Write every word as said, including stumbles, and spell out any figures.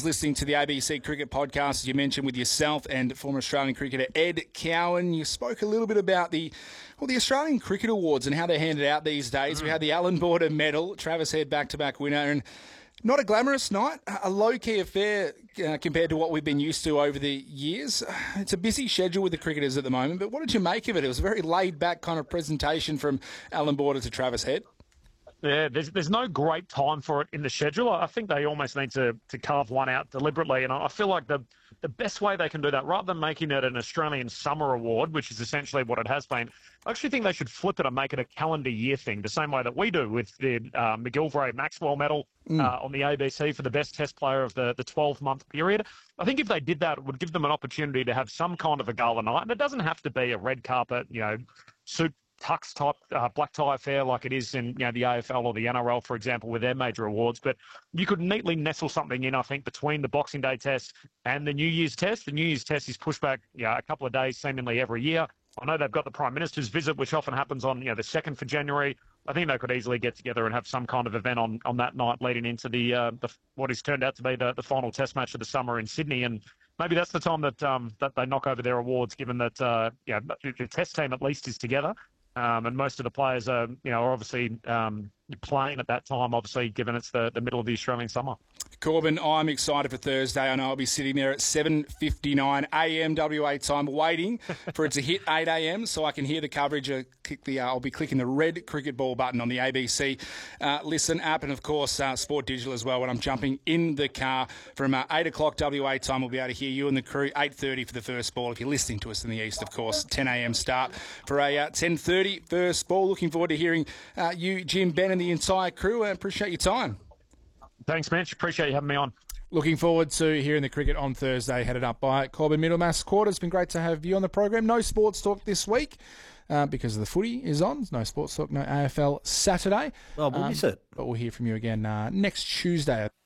Awards, listening to the A B C Cricket Podcast, as you mentioned, with yourself and former Australian cricketer Ed Cowan. You spoke a little bit about the well, the Australian Cricket Awards and how they're handed out these days. Mm. We had the Allan Border Medal, Travis Head back-to-back winner, and not a glamorous night, a low-key affair uh, compared to what we've been used to over the years. It's a busy schedule with the cricketers at the moment, but what did you make of it? It was a very laid-back kind of presentation from Allan Border to Travis Head. Yeah, there's there's no great time for it in the schedule. I think they almost need to, to carve one out deliberately, and I feel like the the best way they can do that, rather than making it an Australian Summer Award, which is essentially what it has been, I actually think they should flip it and make it a calendar year thing, the same way that we do with the uh, McGillivray Maxwell Medal mm. uh, on the A B C for the best Test player of the the twelve-month period. I think if they did that, it would give them an opportunity to have some kind of a gala night, and it doesn't have to be a red carpet, you know, suit tux type uh, black tie affair like it is in you know the A F L or the N R L, for example, with their major awards. But you could neatly nestle something in, I think, between the Boxing Day Test and the New Year's Test. The New Year's Test is pushed back you know, a couple of days, seemingly every year. I know they've got the Prime Minister's visit, which often happens on you know the second for January. I think they could easily get together and have some kind of event on, on that night leading into the, uh, the what has turned out to be the, the final Test match of the summer in Sydney. And maybe that's the time that um, that they knock over their awards, given that uh, yeah, the Test team at least is together. Um, and most of the players are, you know, are obviously um, playing at that time, obviously, given it's the, the middle of the Australian summer. Corbin, I'm excited for Thursday. I know I'll be sitting there at seven fifty-nine a m W A time waiting for it to hit eight a m so I can hear the coverage. Uh, click the, uh, I'll be clicking the red cricket ball button on the A B C uh, Listen app and, of course, uh, Sport Digital as well when I'm jumping in the car from uh, eight o'clock W A time. We'll be able to hear you and the crew. eight thirty for the first ball. If you're listening to us in the east, of course, ten a m start for a uh, ten thirty first ball. Looking forward to hearing uh, you, Jim, Ben and the entire crew. I appreciate your time. Thanks, Mitch. Appreciate you having me on. Looking forward to hearing the cricket on Thursday, headed up by Corbin Middlemass Quarter. It's been great to have you on the program. No sports talk this week uh, because the footy is on. No sports talk, no A F L Saturday. Oh, we'll um, miss it. But we'll hear from you again uh, next Tuesday.